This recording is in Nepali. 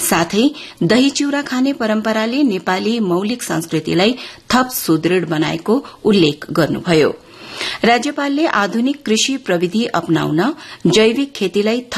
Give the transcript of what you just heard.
साथै दही चिउरा खाने परम्पराले नेपाली मौलिक संस्कृतिलाई थप सुदृढ़ बनाएको उल्लेख गर्नुभयो। राज्यपालले आधुनिक कृषि प्रविधि अपनाउन जैविक खेतीलाई